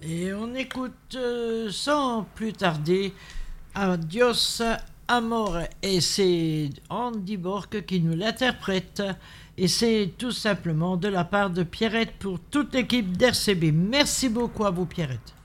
Et on écoute sans plus tarder Adios Amore et c'est Andy Borg qui nous l'interprète et c'est tout simplement de la part de Pierrette pour toute l'équipe d'RCB. Merci beaucoup à vous Pierrette.